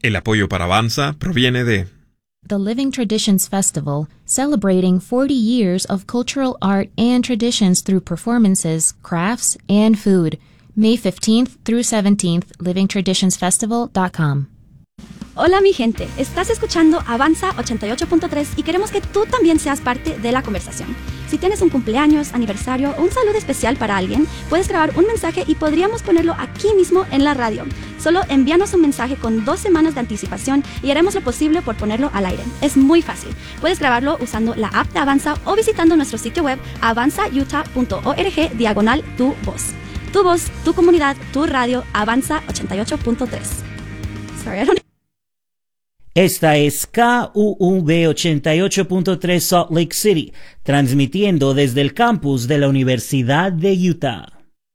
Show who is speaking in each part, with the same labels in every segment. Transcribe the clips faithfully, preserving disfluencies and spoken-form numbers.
Speaker 1: El apoyo para Avanza proviene de
Speaker 2: The Living Traditions Festival, celebrating forty years of cultural art and traditions through performances, crafts, and food. May fifteenth through seventeenth, living traditions festival dot com.
Speaker 3: Hola mi gente, estás escuchando Avanza ochenta y ocho punto tres y queremos que tú también seas parte de la conversación. Si tienes un cumpleaños, aniversario o un saludo especial para alguien, puedes grabar un mensaje y podríamos ponerlo aquí mismo en la radio. Solo envíanos un mensaje con dos semanas de anticipación y haremos lo posible por ponerlo al aire. Es muy fácil. Puedes grabarlo usando la app de Avanza o visitando nuestro sitio web avanza utah punto org diagonal tu voz. Tu voz, tu comunidad, tu radio, Avanza ochenta y ocho punto tres. Sorry, I don't
Speaker 4: Esta es K U U B ochenta y ocho punto tres Salt Lake City, transmitiendo desde el campus de la Universidad de Utah.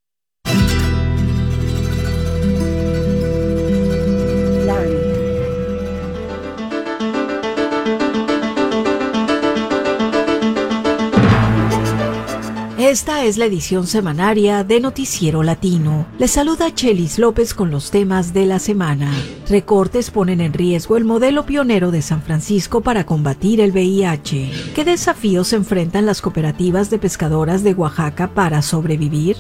Speaker 5: Esta es la edición semanaria de Noticiero Latino. Les saluda Chelis López con los temas de la semana. Recortes ponen en riesgo el modelo pionero de San Francisco para combatir el V I H. ¿Qué desafíos enfrentan las cooperativas de pescadoras de Oaxaca para sobrevivir?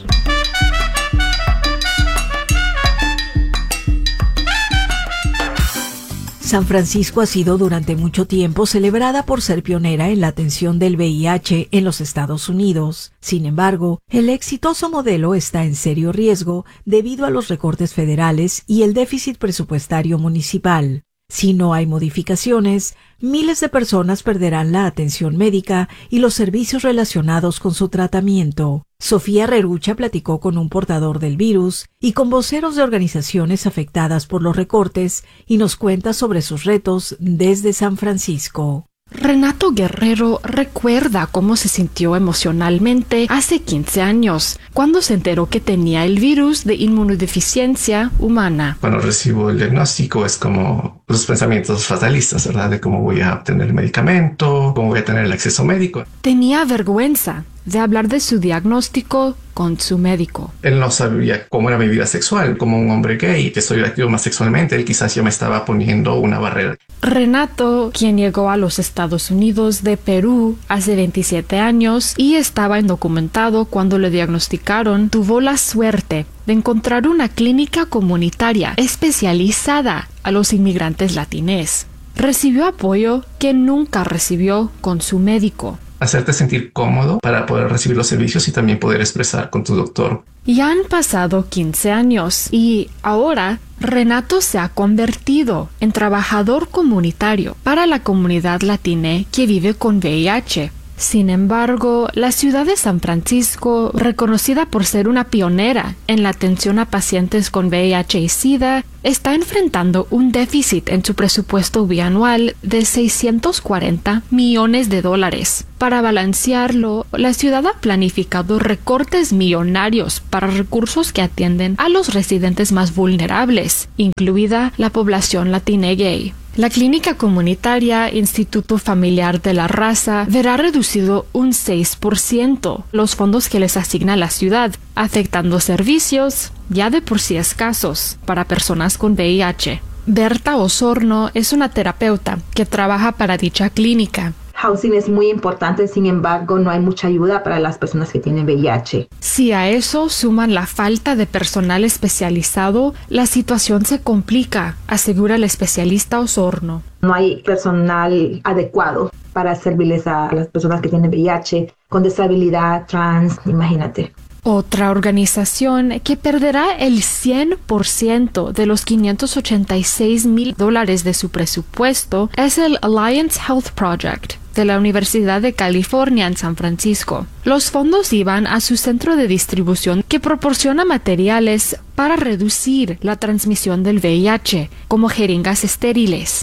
Speaker 5: San Francisco ha sido durante mucho tiempo celebrada por ser pionera en la atención del V I H en los Estados Unidos. Sin embargo, el exitoso modelo está en serio riesgo debido a los recortes federales y el déficit presupuestario municipal. Si no hay modificaciones, miles de personas perderán la atención médica y los servicios relacionados con su tratamiento. Sofía Rerucha platicó con un portador del virus y con voceros de organizaciones afectadas por los recortes y nos cuenta sobre sus retos desde San Francisco.
Speaker 6: Renato Guerrero recuerda cómo se sintió emocionalmente hace quince años, cuando se enteró que tenía el virus de inmunodeficiencia humana.
Speaker 7: Cuando recibo el diagnóstico es como los pensamientos fatalistas, ¿verdad? De cómo voy a obtener el medicamento, cómo voy a tener el acceso médico.
Speaker 6: Tenía vergüenza de hablar de su diagnóstico con su médico.
Speaker 7: Él no sabía cómo era mi vida sexual, como un hombre gay, que soy activo más sexualmente, él quizás ya me estaba poniendo una barrera.
Speaker 6: Renato, quien llegó a los Estados Unidos de Perú hace veintisiete años y estaba indocumentado cuando le diagnosticaron, tuvo la suerte de encontrar una clínica comunitaria especializada a los inmigrantes latines. Recibió apoyo que nunca recibió con su médico.
Speaker 7: Hacerte sentir cómodo para poder recibir los servicios y también poder expresar con tu doctor.
Speaker 6: Ya han pasado quince años y ahora Renato se ha convertido en trabajador comunitario para la comunidad latina que vive con V I H. Sin embargo, la ciudad de San Francisco, reconocida por ser una pionera en la atención a pacientes con V I H y SIDA, está enfrentando un déficit en su presupuesto bianual de seiscientos cuarenta millones de dólares. Para balancearlo, la ciudad ha planificado recortes millonarios para recursos que atienden a los residentes más vulnerables, incluida la población latina gay. La clínica comunitaria Instituto Familiar de la Raza verá reducido un seis por ciento los fondos que les asigna la ciudad, afectando servicios ya de por sí escasos para personas con V I H. Berta Osorno es una terapeuta que trabaja para dicha clínica.
Speaker 8: Housing es muy importante, sin embargo, no hay mucha ayuda para las personas que tienen V I H.
Speaker 6: Si a eso suman la falta de personal especializado, la situación se complica, asegura el especialista Osorno.
Speaker 8: No hay personal adecuado para servirles a las personas que tienen V I H, con disabilidad, trans, imagínate.
Speaker 6: Otra organización que perderá el cien por ciento de los quinientos ochenta y seis mil dólares de su presupuesto es el Alliance Health Project de la Universidad de California en San Francisco. Los fondos iban a su centro de distribución que proporciona materiales para reducir la transmisión del V I H, como jeringas estériles.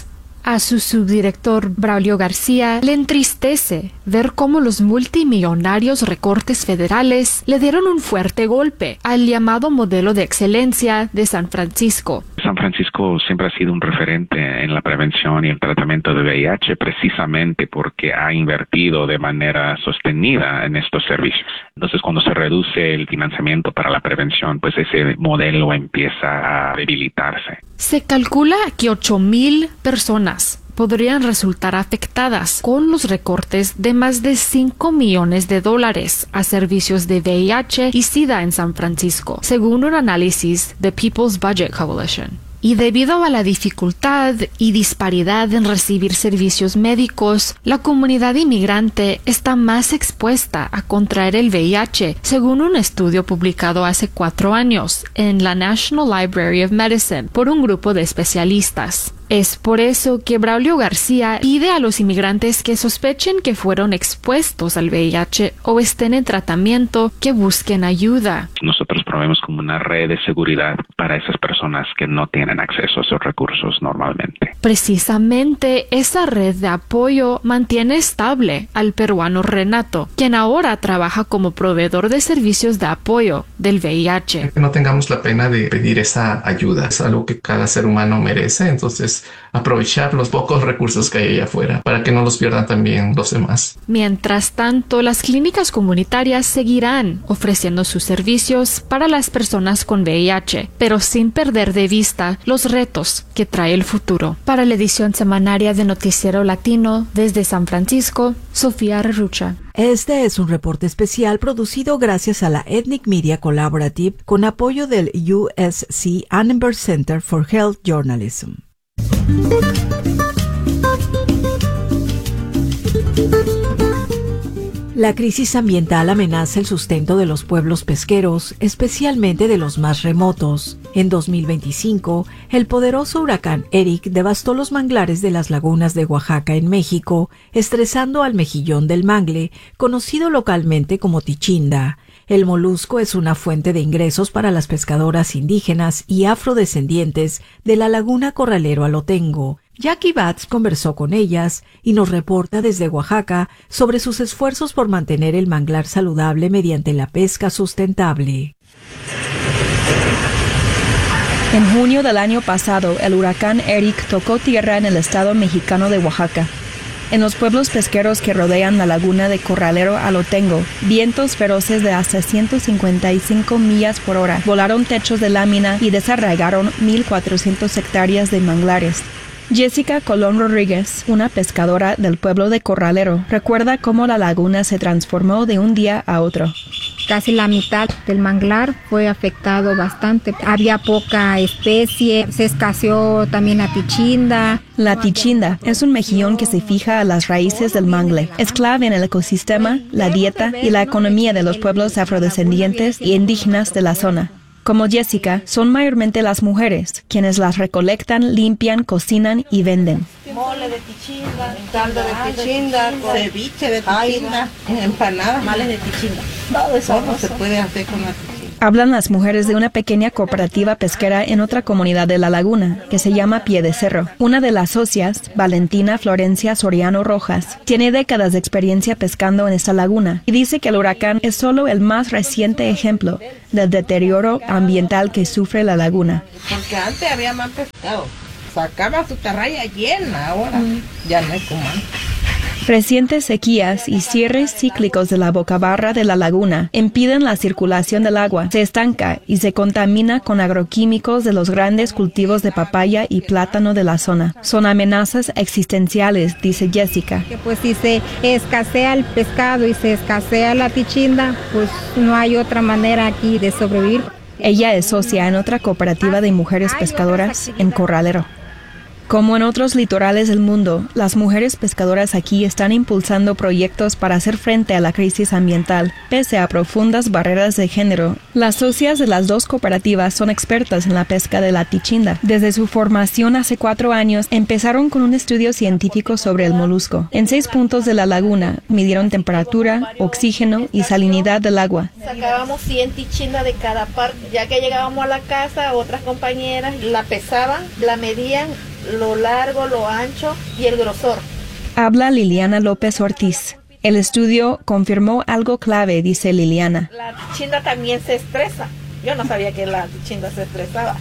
Speaker 6: A su subdirector Braulio García le entristece ver cómo los multimillonarios recortes federales le dieron un fuerte golpe al llamado modelo de excelencia de San Francisco.
Speaker 9: San Francisco siempre ha sido un referente en la prevención y el tratamiento de V I H precisamente porque ha invertido de manera sostenida en estos servicios. Entonces, cuando se reduce el financiamiento para la prevención, pues ese modelo empieza a debilitarse.
Speaker 6: Se calcula que ocho mil personas podrían resultar afectadas con los recortes de más de cinco millones de dólares a servicios de V I H y SIDA en San Francisco, según un análisis de People's Budget Coalition. Y debido a la dificultad y disparidad en recibir servicios médicos, la comunidad inmigrante está más expuesta a contraer el V I H, según un estudio publicado hace cuatro años en la National Library of Medicine por un grupo de especialistas. Es por eso que Braulio García pide a los inmigrantes que sospechen que fueron expuestos al V I H o estén en tratamiento que busquen ayuda.
Speaker 9: Nosotros proveemos como una red de seguridad para esas personas que no tienen acceso a esos recursos normalmente.
Speaker 6: Precisamente esa red de apoyo mantiene estable al peruano Renato, quien ahora trabaja como proveedor de servicios de apoyo del V I H.
Speaker 7: Que no tengamos la pena de pedir esa ayuda, es algo que cada ser humano merece, entonces aprovechar los pocos recursos que hay allá afuera para que no los pierdan también los demás.
Speaker 6: Mientras tanto, las clínicas comunitarias seguirán ofreciendo sus servicios para las personas con V I H, pero sin perder de vista los retos que trae el futuro. Para la edición semanaria de Noticiero Latino desde San Francisco, Sofía Rerucha.
Speaker 5: Este es un reporte especial producido gracias a la Ethnic Media Collaborative con apoyo del U S C Annenberg Center for Health Journalism. La crisis ambiental amenaza el sustento de los pueblos pesqueros, especialmente de los más remotos. En dos mil veinticinco, el poderoso huracán Eric devastó los manglares de las lagunas de Oaxaca en México, estresando al mejillón del mangle, conocido localmente como tichinda. El molusco es una fuente de ingresos para las pescadoras indígenas y afrodescendientes de la laguna Corralero Alotengo. Jackie Batts conversó con ellas y nos reporta desde Oaxaca sobre sus esfuerzos por mantener el manglar saludable mediante la pesca sustentable.
Speaker 10: En junio del año pasado, el huracán Eric tocó tierra en el estado mexicano de Oaxaca. En los pueblos pesqueros que rodean la laguna de Corralero Alotengo, vientos feroces de hasta ciento cincuenta y cinco millas por hora volaron techos de lámina y desarraigaron mil cuatrocientas hectáreas de manglares. Jessica Colón Rodríguez, una pescadora del pueblo de Corralero, recuerda cómo la laguna se transformó de un día a otro.
Speaker 11: Casi la mitad del manglar fue afectado bastante. Había poca especie, se escaseó también la tichinda.
Speaker 10: La tichinda es un mejillón que se fija a las raíces del mangle. Es clave en el ecosistema, la dieta y la economía de los pueblos afrodescendientes y indígenas de la zona. Como Jessica, son mayormente las mujeres quienes las recolectan, limpian, cocinan y venden.
Speaker 12: Mole de tichinda, caldo de tichinda, ceviche de tichinda, empanadas, males de tichinda. Todo eso no se puede hacer con la tichinda.
Speaker 10: Hablan las mujeres de una pequeña cooperativa pesquera en otra comunidad de la laguna, que se llama Pie de Cerro. Una de las socias, Valentina Florencia Soriano Rojas, tiene décadas de experiencia pescando en esta laguna y dice que el huracán es solo el más reciente ejemplo del deterioro ambiental que sufre la laguna.
Speaker 12: Porque antes había más pescado, sacaba su tarraya llena, ahora mm. ya no es como antes.
Speaker 10: Recientes sequías y cierres cíclicos de la bocabarra de la laguna impiden la circulación del agua, se estanca y se contamina con agroquímicos de los grandes cultivos de papaya y plátano de la zona. Son amenazas existenciales, dice Jessica.
Speaker 11: Que pues si se escasea el pescado y se escasea la tichinda, pues no hay otra manera aquí de sobrevivir.
Speaker 10: Ella es socia en otra cooperativa de mujeres pescadoras en Corralero. Como en otros litorales del mundo, las mujeres pescadoras aquí están impulsando proyectos para hacer frente a la crisis ambiental, pese a profundas barreras de género. Las socias de las dos cooperativas son expertas en la pesca de la tichinda. Desde su formación hace cuatro años, empezaron con un estudio científico sobre el molusco. En seis puntos de la laguna, midieron temperatura, oxígeno y salinidad del agua.
Speaker 13: Sacábamos cien tichindas de cada parte. Ya que llegábamos a la casa, otras compañeras la pesaban, la medían lo largo, lo ancho y el grosor.
Speaker 10: Habla Liliana López Ortiz. El estudio confirmó algo clave, dice Liliana.
Speaker 13: La tichinda también se estresa. Yo no sabía que la tichinda se estresaba.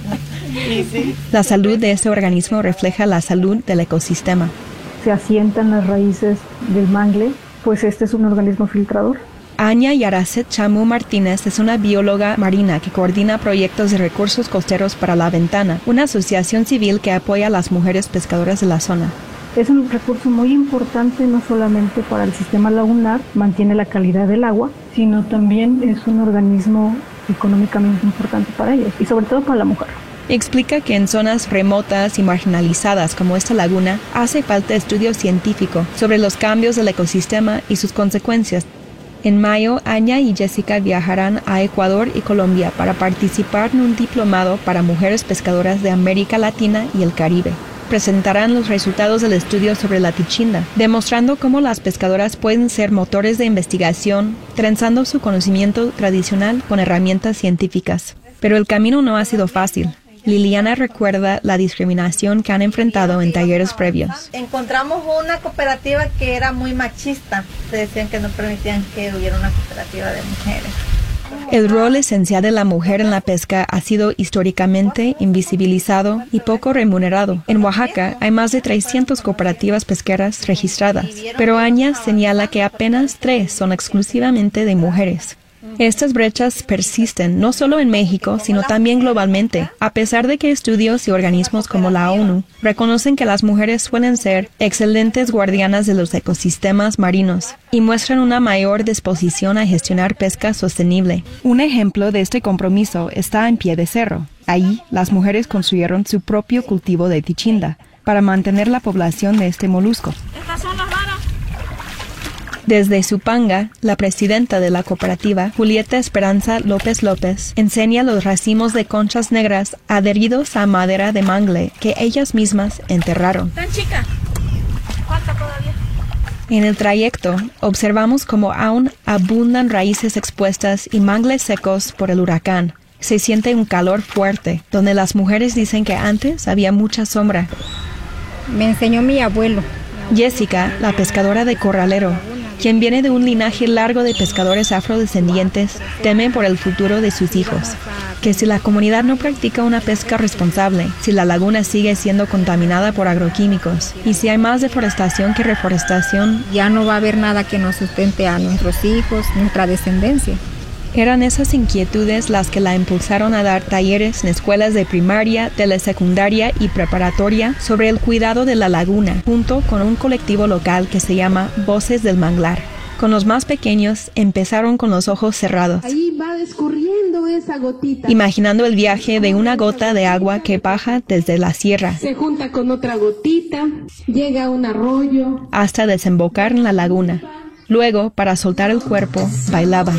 Speaker 13: Y sí.
Speaker 10: La salud de este organismo refleja la salud del ecosistema.
Speaker 14: Se asientan las raíces del mangle, pues este es un organismo filtrador.
Speaker 10: Anya Yaracet Chamu Martínez es una bióloga marina que coordina proyectos de recursos costeros para La Ventana, una asociación civil que apoya a las mujeres pescadoras de la zona.
Speaker 14: Es un recurso muy importante no solamente para el sistema lagunar, mantiene la calidad del agua, sino también es un organismo económicamente importante para ellos y sobre todo para la mujer.
Speaker 10: Explica que en zonas remotas y marginalizadas como esta laguna hace falta estudio científico sobre los cambios del ecosistema y sus consecuencias. En mayo, Anya y Jessica viajarán a Ecuador y Colombia para participar en un diplomado para mujeres pescadoras de América Latina y el Caribe. Presentarán los resultados del estudio sobre la tichinda, demostrando cómo las pescadoras pueden ser motores de investigación, trenzando su conocimiento tradicional con herramientas científicas. Pero el camino no ha sido fácil. Liliana recuerda la discriminación que han enfrentado en talleres previos.
Speaker 12: Encontramos una cooperativa que era muy machista. Se decían que no permitían que hubiera una cooperativa de mujeres.
Speaker 10: El rol esencial de la mujer en la pesca ha sido históricamente invisibilizado y poco remunerado. En Oaxaca hay más de trescientas cooperativas pesqueras registradas, pero Anya señala que apenas tres son exclusivamente de mujeres. Estas brechas persisten no solo en México, sino también globalmente, a pesar de que estudios y organismos como la ONU reconocen que las mujeres suelen ser excelentes guardianas de los ecosistemas marinos y muestran una mayor disposición a gestionar pesca sostenible. Un ejemplo de este compromiso está en Pie de Cerro. Ahí, las mujeres construyeron su propio cultivo de tichinda para mantener la población de este molusco.
Speaker 13: Estas son las varas.
Speaker 10: Desde Zupanga, la presidenta de la cooperativa, Julieta Esperanza López López, enseña los racimos de conchas negras adheridos a madera de mangle que ellas mismas enterraron.
Speaker 13: Tan chica. Falta todavía.
Speaker 10: En el trayecto, observamos cómo aún abundan raíces expuestas y mangles secos por el huracán. Se siente un calor fuerte, donde las mujeres dicen que antes había mucha sombra.
Speaker 11: Me enseñó mi abuelo.
Speaker 10: Jessica, la pescadora de Corralero, quien viene de un linaje largo de pescadores afrodescendientes, teme por el futuro de sus hijos. Que si la comunidad no practica una pesca responsable, si la laguna sigue siendo contaminada por agroquímicos y si hay más deforestación que reforestación,
Speaker 11: ya no va a haber nada que nos sustente a nuestros hijos, nuestra descendencia.
Speaker 10: Eran esas inquietudes las que la impulsaron a dar talleres en escuelas de primaria, telesecundaria y preparatoria sobre el cuidado de la laguna, junto con un colectivo local que se llama Voces del Manglar. Con los más pequeños empezaron con los ojos cerrados,
Speaker 15: ahí va escurriendo esa gotita,
Speaker 10: imaginando el viaje de una gota de agua que baja desde la sierra,
Speaker 15: se junta con otra gotita, llega a un arroyo,
Speaker 10: hasta desembocar en la laguna. Luego, para soltar el cuerpo, bailaban.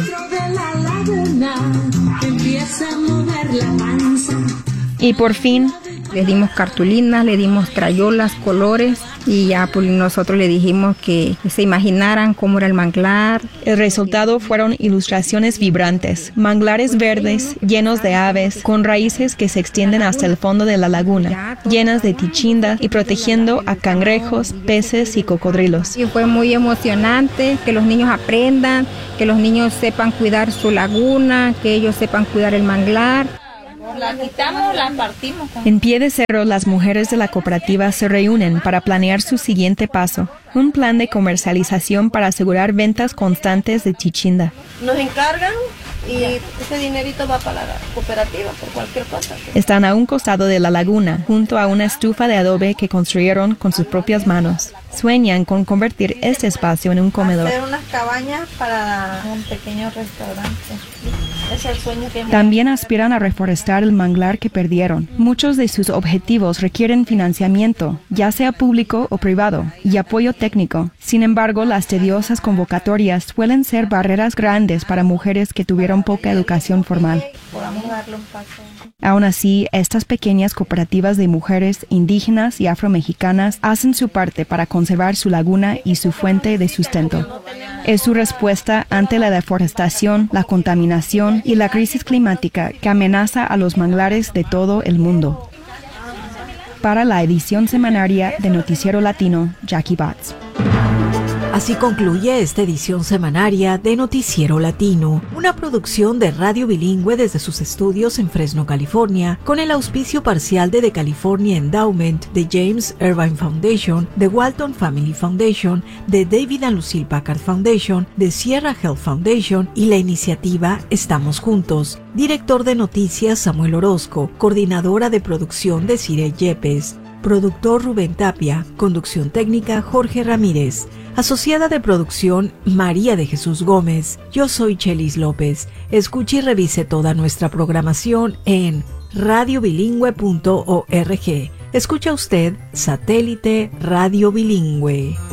Speaker 10: Y por fin,
Speaker 11: les dimos cartulinas, le dimos crayolas, colores y ya pues nosotros le dijimos que se imaginaran cómo era el manglar.
Speaker 10: El resultado fueron ilustraciones vibrantes, manglares verdes llenos de aves, con raíces que se extienden hasta el fondo de la laguna, llenas de tichindas y protegiendo a cangrejos, peces y cocodrilos.
Speaker 11: Y fue muy emocionante que los niños aprendan, que los niños sepan cuidar su laguna, que ellos sepan cuidar el manglar.
Speaker 12: La quitamos, la partimos.
Speaker 10: En Pie de Cerro, las mujeres de la cooperativa se reúnen para planear su siguiente paso, un plan de comercialización para asegurar ventas constantes de tichinda.
Speaker 12: Nos encargan y ese dinerito va para la cooperativa por cualquier cosa.
Speaker 10: Están a un costado de la laguna, junto a una estufa de adobe que construyeron con sus propias manos. Sueñan con convertir este espacio en un comedor.
Speaker 12: Hacer unas cabañas para un pequeño restaurante. Es el sueño que
Speaker 10: También aspiran a reforestar el manglar que perdieron. Muchos de sus objetivos requieren financiamiento, ya sea público o privado, y apoyo técnico. Sin embargo, las tediosas convocatorias suelen ser barreras grandes para mujeres que tuvieron poca educación formal. Aún así, estas pequeñas cooperativas de mujeres indígenas y afromexicanas hacen su parte para conservar su laguna y su fuente de sustento. Es su respuesta ante la deforestación, la contaminación y la crisis climática que amenaza a los manglares de todo el mundo. Para la edición semanaria de Noticiero Latino, Jackie Batts.
Speaker 5: Así concluye esta edición semanaria de Noticiero Latino, una producción de Radio Bilingüe desde sus estudios en Fresno, California, con el auspicio parcial de The California Endowment, de James Irvine Foundation, de Walton Family Foundation, de David and Lucille Packard Foundation, de Sierra Health Foundation y la iniciativa Estamos Juntos. Director de Noticias Samuel Orozco, coordinadora de producción de Cire Yepes, productor Rubén Tapia, conducción técnica Jorge Ramírez, asociada de producción María de Jesús Gómez. Yo soy Chelis López. Escuche y revise toda nuestra programación en radio bilingüe punto org. Escucha usted Satélite Radio Bilingüe.